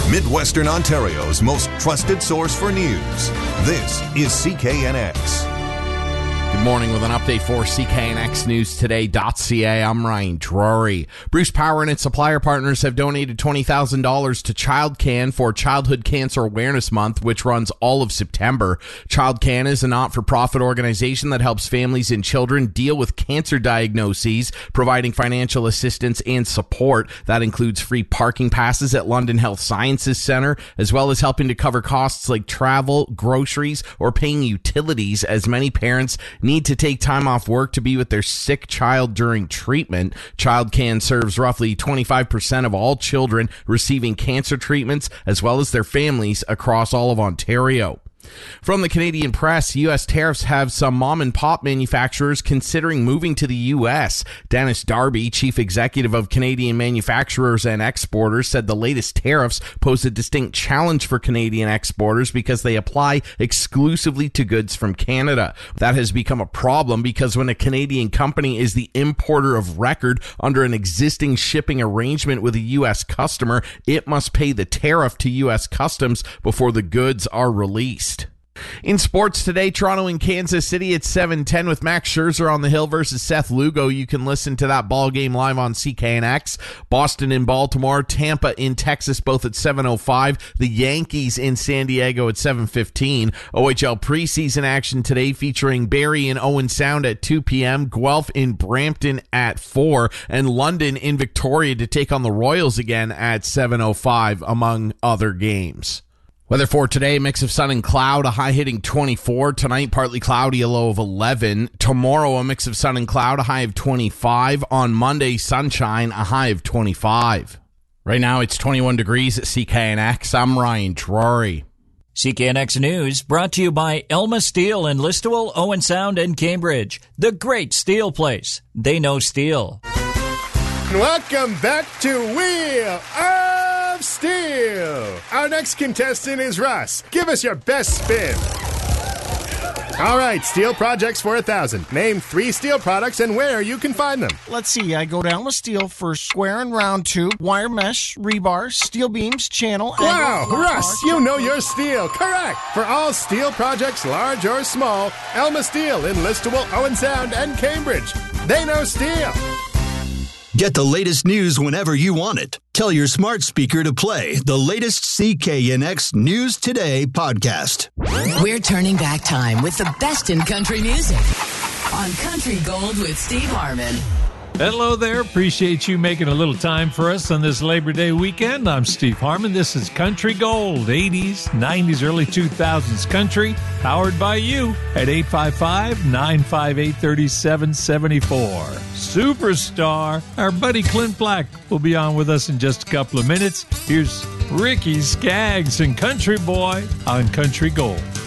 Midwestern Ontario's most trusted source for news. This is CKNX. Good morning with an update for CKNX News Today.ca. I'm Ryan Drury. Bruce Power and its supplier partners have donated $20,000 to ChildCan for Childhood Cancer Awareness Month, which runs all of September. ChildCan is a not-for-profit organization that helps families and children deal with cancer diagnoses, providing financial assistance and support. That includes free parking passes at London Health Sciences Centre, as well as helping to cover costs like travel, groceries, or paying utilities, as many parents need to take time off work to be with their sick child during treatment. ChildCan serves roughly 25% of all children receiving cancer treatments, as well as their families across all of Ontario. From the Canadian press, U.S. tariffs have some mom-and-pop manufacturers considering moving to the U.S. Dennis Darby, chief executive of Canadian Manufacturers and Exporters, said the latest tariffs pose a distinct challenge for Canadian exporters because they apply exclusively to goods from Canada. That has become a problem because when a Canadian company is the importer of record under an existing shipping arrangement with a U.S. customer, it must pay the tariff to U.S. Customs before the goods are released. In sports today, Toronto and Kansas City at 7:10 with Max Scherzer on the hill versus Seth Lugo. You can listen to that ball game live on CKNX. Boston in Baltimore, Tampa in Texas, both at 7:05. The Yankees in San Diego at 7:15. OHL preseason action today featuring Barrie in Owen Sound at 2 p.m., Guelph in Brampton at 4, and London in Victoria to take on the Royals again at 7:05, among other games. Weather for today, mix of sun and cloud, a high hitting 24. Tonight, partly cloudy, a low of 11. Tomorrow, a mix of sun and cloud, a high of 25. On Monday, sunshine, a high of 25. Right now, it's 21 degrees at CKNX. I'm Ryan Drury. CKNX News brought to you by Elma Steel in Listowel, Owen Sound, and Cambridge. The great steel place. They know steel. Welcome back to Wheel of Steel. Our next contestant is Russ. Give us your best spin. All right, steel projects for 1,000. Name 3 steel products and where you can find them. Let's see. I go to Elma Steel for square and round tube, wire mesh, rebar, steel beams, channel. Wow, Russ, you know your steel. Correct. For all steel projects, large or small, Elma Steel in Listowel, Owen Sound, and Cambridge. They know steel. Get the latest news whenever you want it. Tell your smart speaker to play the latest CKNX News Today podcast. We're turning back time with the best in country music on Country Gold with Steve Harmon. Hello there. Appreciate you making a little time for us on this Labor Day weekend. I'm Steve Harmon. This is Country Gold, 80s, 90s, early 2000s country, powered by you at 855-958-3774. Superstar, our buddy Clint Black will be on with us in just a couple of minutes. Here's Ricky Skaggs and Country Boy on Country Gold.